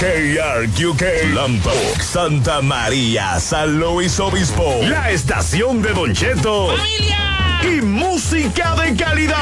KRQK, Lambok, Santa María, San Luis Obispo. La estación de Don Cheto. ¡Familia! Y música de calidad.